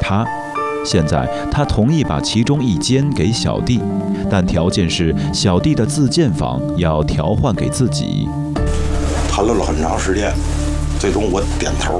他。现在他同意把其中一间给小弟，但条件是小弟的自建房要调换给自己。 谈论了很长时间，最终我点头了，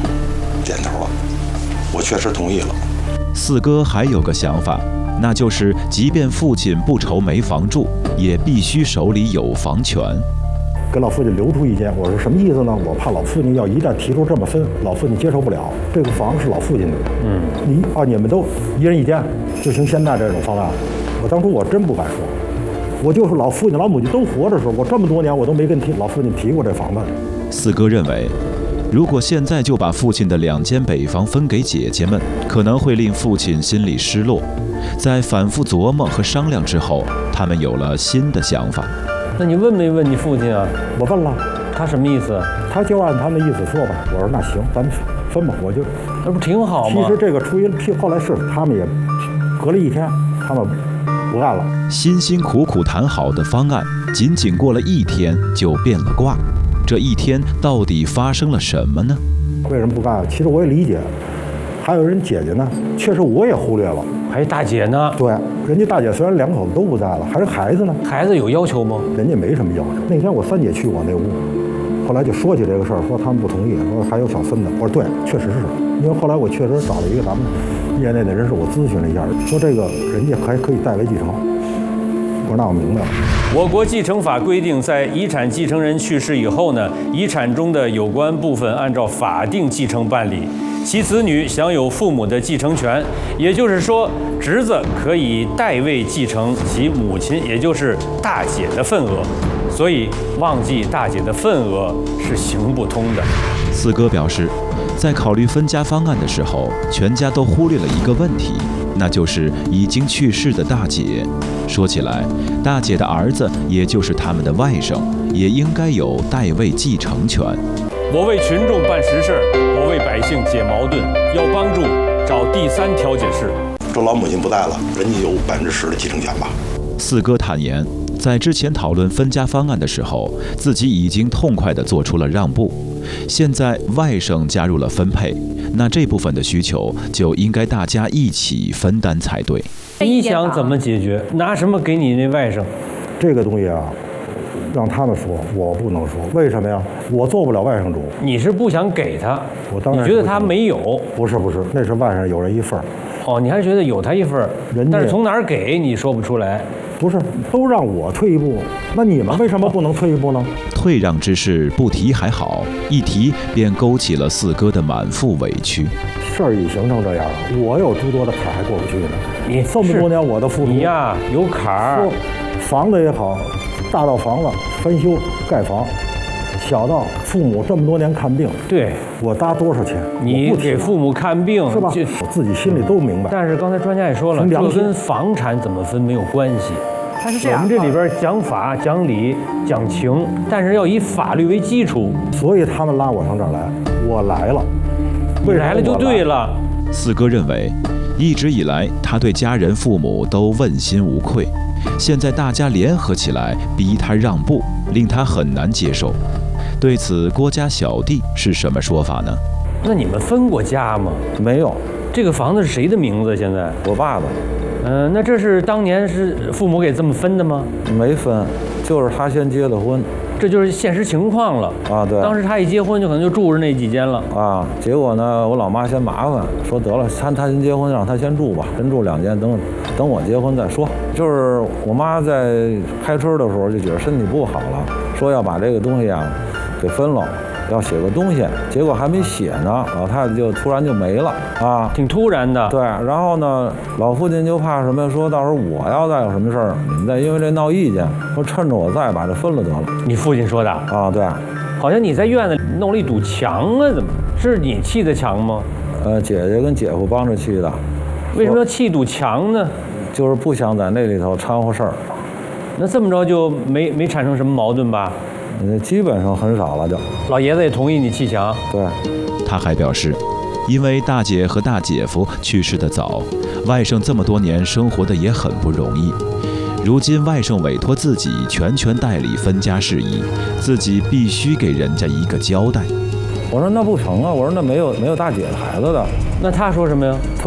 我确实同意了。 四哥还有个想法，那就是即便父亲不愁没房住，也必须手里有房权。 给老父亲留出一间，我说什么意思呢？我怕老父亲要一旦提出这么分，老父亲接受不了。这个房是老父亲的，你们都一人一间就行。现在这种方案，我当初我真不敢说，我就是老父亲老母亲都活着的时候，我这么多年我都没跟老父亲提过这房子。 四哥认为，如果现在就把父亲的2间北房分给姐姐们，可能会令父亲心里失落。在反复琢磨和商量之后，他们有了新的想法。 那你问没问你父亲啊？ 我问了， 他什么意思？ 他就按他的意思说吧。我说那行，咱们分吧。我就那不挺好吗？ 其实这个出于后来是他们也隔了1天，他们不干了。 辛辛苦苦谈好的方案，仅仅过了1天就变了卦。这1天到底发生了什么呢？ 为什么不干？其实我也理解，还有人姐姐呢，确实我也忽略了。 还大姐呢？ 对，人家大姐虽然2口子都不在了，还是孩子呢。 孩子有要求吗？ 人家没什么要求。那天我3姐去我那屋，后来就说起这个事儿，说他们不同意，说还有小孙子。我说对，确实是，因为后来我确实找了一个咱们业内的人士，我咨询了一下，说这个人家还可以代为继承。我说那我明白了。 我国继承法规定，在遗产继承人去世以后呢，遗产中的有关部分按照法定继承办理，其子女享有父母的继承权，也就是说，侄子可以代位继承其母亲，也就是大姐的份额。所以，忘记大姐的份额是行不通的。 四哥表示，在考虑分家方案的时候，全家都忽略了一个问题，那就是已经去世的大姐。说起来，大姐的儿子，也就是他们的外甥，也应该有代位继承权。 我为群众办实事，我为百姓解矛盾，要帮助找第3调解室。 这老母亲不在了，人家有10%的继承权吧？ 四哥坦言，在之前讨论分家方案的时候，自己已经痛快地做出了让步。现在外甥加入了分配，那这部分的需求就应该大家一起分担才对。 你想怎么解决？拿什么给你那外甥？ 这个东西啊，让他们说，我不能说。为什么呀？我做不了外甥主。 你是不想给他？ 我当然你觉得他没有？ 不是，那是外甥有人一份儿。 哦，你还觉得有他一份儿， 人家但是从哪儿给你说不出来。 不是，都让我退一步，那你们为什么不能退一步呢？ 退让之事不提还好，一提便勾起了四哥的满腹委屈。 事儿已形成这样了，我有诸多的坎还过不去呢。 你这么多年我的付出， 你呀有坎儿， 房子也好，大到房子翻修盖房，小到父母这么多年看病， 对我搭多少钱？ 你给父母看病是吧？我自己心里都明白。 但是刚才专家也说了，这跟房产怎么分没有关系。 它是这样， 我们这里边讲法、讲理、讲情，但是要以法律为基础。 所以他们拉我上这儿来，我来了， 你来了就对了。 四哥认为，一直以来他对家人、父母都问心无愧，现在大家联合起来逼他让步，令他很难接受。对此，郭家小弟是什么说法呢？ 那你们分过家吗？ 没有。 这个房子是谁的名字？现在我爸爸。 那这是当年是父母给这么分的吗？ 没分，就是他先结的婚。 这就是现实情况了啊！对， 当时他一结婚就可能就住着那几间了啊。结果呢，我老妈嫌麻烦，说得了，他先结婚，让他先住吧，先住2间，等我结婚再说。就是我妈在开春的时候就觉得身体不好了，说要把这个东西啊给分了。要写个东西，结果还没写呢，老太太就突然就没了啊， 挺突然的。 对，然后呢，老父亲就怕什么，说到时候我要再有什么事儿，你们再因为这闹意见，说趁着我在把这分了得了。 你父亲说的啊？对， 好像你在院子弄了一堵墙啊，怎么是你砌的墙吗？ 姐姐跟姐夫帮着砌的。 为什么要砌一堵墙呢？ 就是不想在那里头掺和事儿。 那这么着就没产生什么矛盾吧？ 基本上很少了就。 老爷子也同意你砌墙。 对。 他还表示，因为大姐和大姐夫去世的早，外甥这么多年生活的也很不容易。如今外甥委托自己全权代理分家事宜，自己必须给人家一个交代。 我说那不成啊！我说那没有大姐的孩子的。 那他说什么呀？